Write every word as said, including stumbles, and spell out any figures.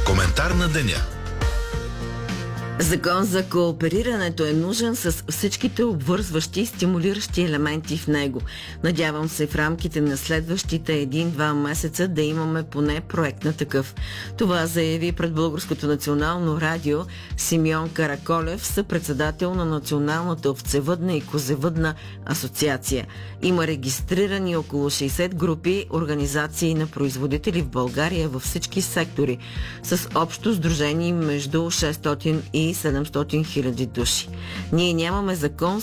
Коментар на деня. Закон за кооперирането е нужен с всичките обвързващи и стимулиращи елементи в него. Надявам се в рамките на следващите един-два месеца да имаме поне проект на такъв. Това заяви пред Българското национално радио Симеон Караколев, съпредседател на Националната овцевъдна и козевъдна асоциация. Има регистрирани около шейсет групи организации на производители в България във всички сектори, с общо сдружени между шестстотин и седемстотин хиляди души. Ние нямаме закон,